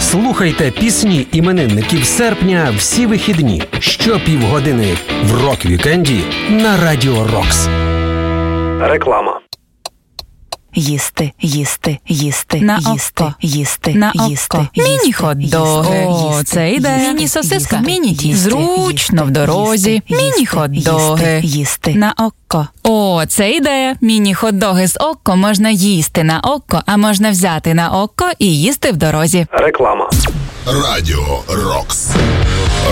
Слухайте пісні іменинників серпня всі вихідні. Щопівгодини в рок-вікенді на Радіо Рокс. Реклама. Їсти, їсти, їсти, на їсти, око, їсти, на їсти, око. Міні-хот-доги. О, це ідея. Міні-сосиска. Міні-тіст. Зручно в дорозі. Міні-хот-доги. Їсти. На око. О, це ідея. Міні-хот-доги з око можна їсти на око, а можна взяти на око і їсти в дорозі. Реклама. Радіо Рокс.